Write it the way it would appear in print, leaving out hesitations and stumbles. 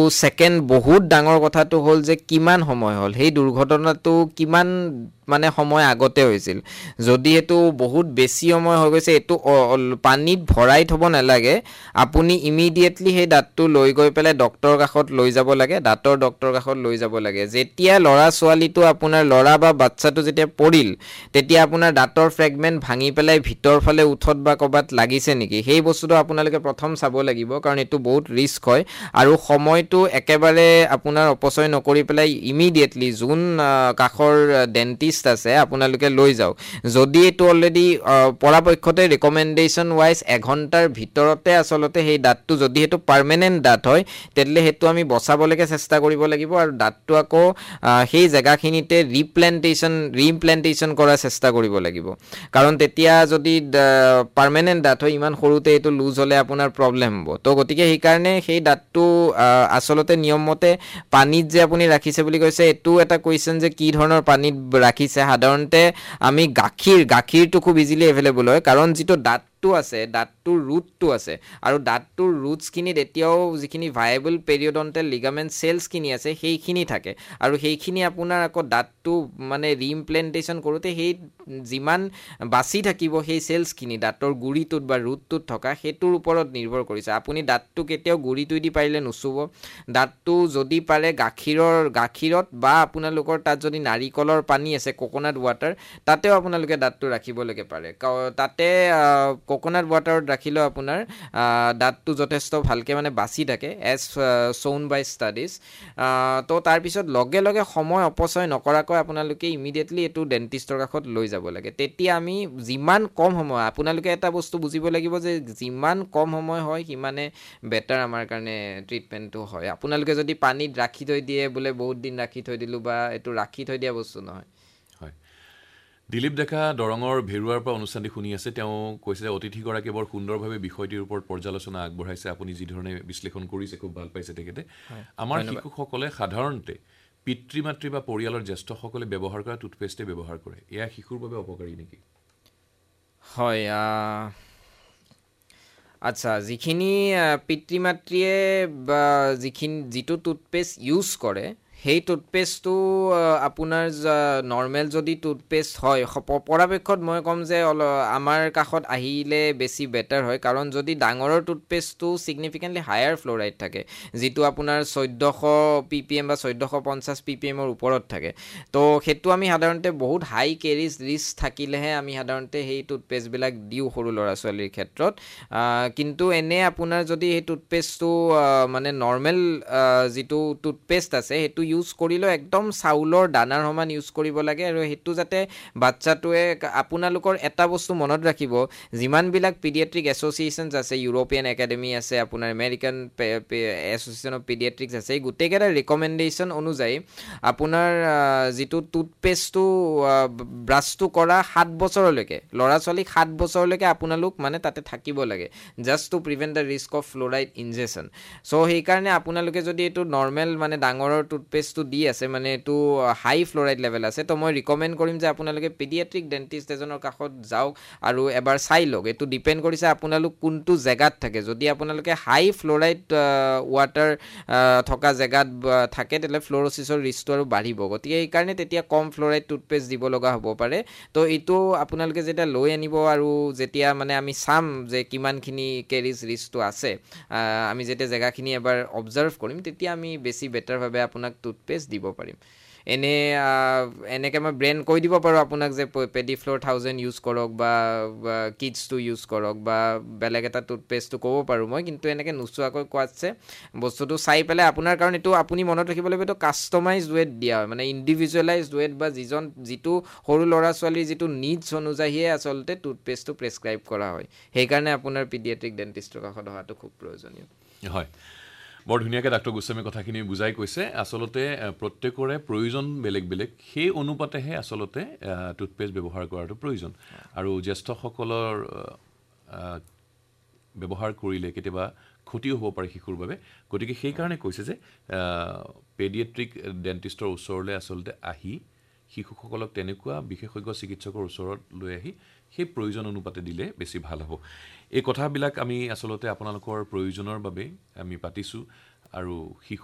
second বহুত ডাঙৰ কথাটো হ'ল যে কিমান সময় হ'ল সেই দুৰ্ঘটনাটো কিমান মানে সময় আগতে হৈছিল যদি এটো বহুত বেছি সময় হৈ গৈছে এটো পানীত ভৰাই থব নালাগে আপুনি ইমিডিয়েটলি সেই দাঁতটো লৈ গৈ পেলাই ডক্টৰ কাষত লৈ যাব লাগে দাঁতৰ ডক্টৰ কাষত লৈ যাব লাগে যেতিয়া লৰা ছোৱালীটো আপোনাৰ লৰা বা বাচ্চাটো যেতিয়া পৰিল তেতিয়া আপোনাৰ দাঁতৰ ফ্ৰেগমেন্ট ভাঙি পেলাই ভিতৰ ফালে উঠত বা কবাত লাগিছে নেকি সেই বস্তুটো আপোনালোকে প্ৰথম চাব লাগিব কাৰণ এটো বহুত ৰিস্ক হয় আৰু সময়টো একেবাৰে আপোনাৰ অপচয় নকৰি পেলাই ইমিডিয়েটলি যোন কাখৰ ডেন্টিষ্ট আছে আপোনালোকে লৈ যাওক যদি এটো অলৰেডি পৰাপক্ষতে ৰিকমেন্ডেশন ওয়াইজ 1 ঘণ্টাৰ ভিতৰতে আসলতে সেই দাঁতটো যদি এটো পার্মানেন্ট দাঁত হয় তেলে হেতু আমি বসাবলৈকে চেষ্টা কৰিব লাগিব আৰু দাঁতটো আকৌ সেই জায়গাখিনিতে ৰিপ্লেন্টেশন কৰাৰ চেষ্টা কৰিব লাগিব কাৰণ তেতিয়া যদি পার্মানেন্ট দাঁত হয় ইমান সৰুতে এটো লুজ হলে আপোনাৰ প্ৰবলেম হ'ব তো গতিকে সেই কাৰণে সেই দাঁতটো আসলতে নিয়মমতে পানীত যে আপুনি ৰাখিছে বুলি কৈছে এটো এটা কোৱেশ্চন যে কি ধৰণৰ পানীত ৰাখিছে সাধাৰণতে আমি গাখীৰটো খুব ইজিলি এভেইলেবল হয় কাৰণ যেটো দাঁতটো আছে দাঁতটোৰ ৰুটটো আছে আৰু দাঁতটোৰ ৰুটছখিনিত এতিয়াও যিখিনি ভায়াবল পেৰিয়ডন্টাল লিগামেন্ট সেলছখিনি আছে সেইখিনি থাকে আৰু সেইখিনি আপোনাৰ আকৌ দাঁতটো মানে ৰিইমপ্লেন্টেশন কৰোতে সেই যিমান বাছি থাকিব সেই সেলছখিনি দাঁতৰ গুৰিটোত বা ৰুটটোত থকা হেতুৰ ওপৰত নিৰ্ভৰ কৰিছে আপুনি দাঁতটো কেতিয়াও গুৰিটোই দি পাৰিলে নুচুব দাঁতটো যদি পাৰে গাখীৰত বা আপোনালোকৰ তাত যদি নাৰিকলৰ পানী আছে কোকোনাট ওয়াটাৰ তাতেও আপোনালোকে দাঁতটো ৰাখিব লাগে পাৰে তাতে কোকোনাট ওয়াটাৰত ৰাখিলে আপোনাৰ দাঁতটো যথেষ্ট ভালকে মানে বাছি থাকে এজ shown by studies তো তাৰ পিছত লগে লগে সময় অপচয় নকৰাকৈ আপোনালোকে ইমিডিয়েটলি এটো ডেন্টিষ্টৰ কাষত লৈ যাব লাগে তেতিয়া আমি যিমান কম সময় আপোনালোকে এটা বস্তু বুজিব লাগিব যে যিমান কম সময় হয় সিমানে বেটাৰ আমাৰ কাৰণে ট্ৰিটমেন্টটো হয় আপোনালোকে যদি পানীত ৰাখি থৈ দিয়ে বোলে বহুত দিন ৰাখি থৈ দিলু বা এটো ৰাখি থৈ দিয়া বস্তু নহয় হয় দিলীপ ডেকা দৰঙৰ ভেৰুৱাৰ পৰা অনুষ্ঠানটি শুনি আছে তেওঁ কৈছে যে অতিথিগৰাকী বৰ সুন্দৰভাৱে বিষয়টিৰ ওপৰত পৰ্যালোচনা আগবঢ়াইছে আপুনি যি ধৰণে বিশ্লেষণ কৰিছে খুব ভাল পাইছে তেখেতে আমাৰ শিশুসকলে সাধাৰণতে পিতৃ মাতৃ বা পৰিয়ালৰ জ্যেষ্ঠসকলে ব্যৱহাৰ কৰা টুথপেষ্টে ব্যৱহাৰ কৰে এয়া শিশুৰ বাবে অপকাৰী নেকি হয় আচ্ছা যিখিনি পিতৃ মাতৃয়ে বা যিটো টুথপেষ্ট ইউজ কৰে সেই টুথপেষ্টটো আপোনাৰ নৰ্মেল যদি টুথপেষ্ট হয় পৰাপক্ষত মই কম যে আমাৰ কাষত আহিলে বেছি বেটাৰ হয় কাৰণ যদি ডাঙৰৰ টুথপেষ্টটো সিগনিফিকেন্টলি হায়াৰ ফ্লোৰাইড থাকে যেটো আপোনাৰ 1400 ppm বা 1450 ppm ৰ ওপৰত থাকে তো হেতু আমি সাধাৰণতে বহুত হাই কেৰিজ ৰিস্ক থাকিলেহে আমি সাধাৰণতে সেই টুথপেষ্ট বিলাক দিও সৰু লৰা ছোৱালীৰ ক্ষেত্ৰত কিন্তু এনে আপোনাৰ যদি এই টুথপেষ্টটো মানে নৰ্মেল যেটো টুথপেষ্ট আছে হেতু ইউজ কৰিলে একদম চাউলৰ দানাৰ সমান ইউজ কৰিব লাগে আৰু হেতু যাতে বাচ্চাটোৱে আপোনালোকৰ এটা বস্তু মনত ৰাখিব যিমান বিলাক পিডিয়াট্ৰিক এছ'চিয়েচনছ আছে ইউৰোপিয়ান একাডেমি আছে আপোনাৰ আমেৰিকান এছ'চিয়েচন অফ পিডিয়াট্ৰিক্স আছে গোটেইকেইটা ৰিকমেন্ডেশন অনুযায়ী আপোনাৰ যেটো টুথপেষ্টটো ব্ৰাছটো কৰা 7 বছৰলৈকে লৰা ছোৱালীক 7 বছৰলৈকে আপোনালোক মানে তাতে থাকিব লাগে just to prevent the risk of fluoride ingestion so সেই কাৰণে আপোনালোকে যদি এটো নৰ্মেল মানে ডাঙৰৰ টুথপেষ্টটো দি আছে মানে এটো হাই ফ্লোৰাইড লেভেল আছে তো মই ৰিকমেন্ড কৰিম যে আপোনালোকে পেডিয়াট্ৰিক ডেন্টিষ্ট এজনৰ কাষত যাওক আৰু এবাৰ চাই লওক এটো ডিপেন্ড কৰিছে আপোনালোক কোনটো জায়গাত থাকে যদি আপোনালোকে হাই ফ্লোৰাইড ওয়াটাৰ থকা জায়গাত থাকে তেলে ফ্লোৰোসিছৰ ৰিস্কটো আৰু বাঢ়িব গতিকে এই কাৰণে তেতিয়া কম ফ্লোৰাইড টুথপেষ্ট দিব লগা হ'ব পাৰে তো এটো আপোনালোকে যেটা লৈ আনিব আৰু যেতিয়া মানে আমি চাম যে কিমানখিনি কেৰিজ ৰিস্কটো আছে আমি যেটা জায়গাখিনি এবাৰ অবজাৰ্ভ কৰিম তেতিয়া আমি বেছি বেটাৰ ভাবে আপোনাক টুথপেষ্ট দিব পাৰিম এনেকে মই ব্ৰেণ্ড কৈ দিব পাৰো আপোনাক যে পেডিফ্লোৰ 1000 ইউজ কৰক বা কিডছটো ইউজ কৰক বা বেলেগ এটা টুথপেষ্টটো ক'ব পাৰো মই কিন্তু এনেকে নুচুৱাকৈ কোৱাছে বস্তুটো চাই পেলাই আপোনাৰ কাৰণ এটো আপুনি মনত ৰাখিব লাগিব এটো কাস্টমাইজড ওয়েট দিয়া হয় মানে ইন্ডিভিজুৱেলাইজড ওয়েট বা যেটো সৰু লৰা ছোৱালীৰ যেটো নিডছ অনুযায়ী আসলতে টুথপেষ্টটো প্ৰেসক্ৰাইব কৰা হয় সেই কাৰণে আপোনাৰ পিডিয়াট্ৰিক ডেন্টিষ্টৰ কাষত অহাটো খুব প্ৰয়োজনীয় হয় বৰ ধুনীয়াকৈ ডাক্তৰ গোস্বামী কথাখিনি বুজাই কৈছে আসলতে প্ৰত্যেকৰে প্ৰয়োজন বেলেগ বেলেগ সেই অনুপাতেহে আসলতে টুথপেষ্ট ব্যৱহাৰ কৰাটো প্ৰয়োজন আৰু জ্যেষ্ঠসকলৰ ব্যৱহাৰ কৰিলে কেতিয়াবা ক্ষতিও হ'ব পাৰে শিশুৰ বাবে গতিকে সেই কাৰণে কৈছে যে পেডিয়াট্ৰিক ডেন্টিষ্টৰ ওচৰলৈ আসলতে আহি শিশুসকলক তেনেকুৱা বিশেষজ্ঞ চিকিৎসকৰ ওচৰত লৈ আহি সেই প্ৰয়োজন অনুপাতে দিলে বেছি ভাল হ'ব এই কথাবিলাক আমি আসলতে আপোনালোকৰ প্ৰয়োজনৰ বাবে আমি পাতিছো আৰু শিশু